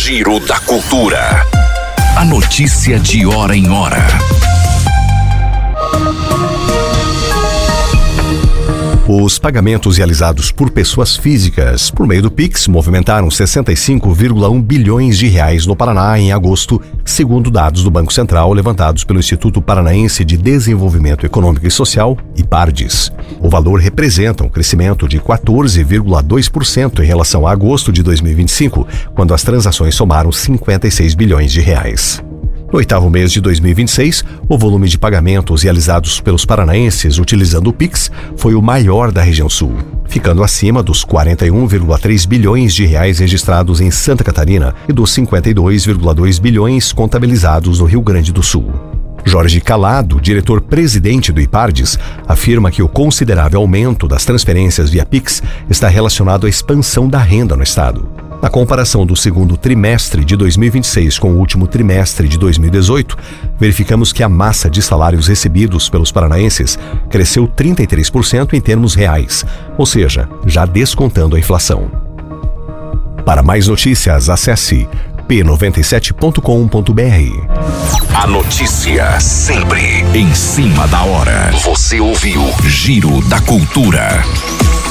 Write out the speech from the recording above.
Giro da Cultura. A notícia de hora em hora. Os pagamentos realizados por pessoas físicas por meio do Pix movimentaram 65,1 bilhões de reais no Paraná em agosto, segundo dados do Banco Central levantados pelo Instituto Paranaense de Desenvolvimento Econômico e Social, IPARDES. O valor representa um crescimento de 14,2% em relação a agosto de 2025, quando as transações somaram 56 bilhões de reais. No oitavo mês de 2026, o volume de pagamentos realizados pelos paranaenses utilizando o Pix foi o maior da região sul, ficando acima dos 41,3 bilhões de reais registrados em Santa Catarina e dos 52,2 bilhões contabilizados no Rio Grande do Sul. Jorge Calado, diretor-presidente do IPARDES, afirma que o considerável aumento das transferências via Pix está relacionado à expansão da renda no estado. Na comparação do segundo trimestre de 2026 com o último trimestre de 2018, verificamos que a massa de salários recebidos pelos paranaenses cresceu 33% em termos reais, ou seja, já descontando a inflação. Para mais notícias, acesse p97.com.br. A notícia sempre em cima da hora. Você ouviu Giro da Cultura.